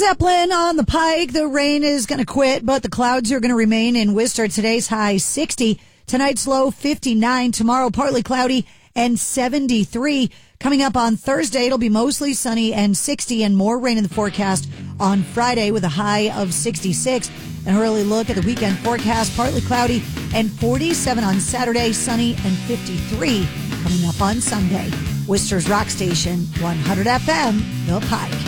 Zeppelin on the Pike. The rain is going to quit, but the clouds are going to remain in Worcester. Today's high 60. Tonight's low 59. Tomorrow partly cloudy and 73. Coming up on Thursday, it'll be mostly sunny and 60 and more rain in the forecast on Friday with a high of 66. An early look at the weekend forecast, partly cloudy and 47 on Saturday, sunny and 53 coming up on Sunday. Worcester's Rock Station, 100 FM, The Pike.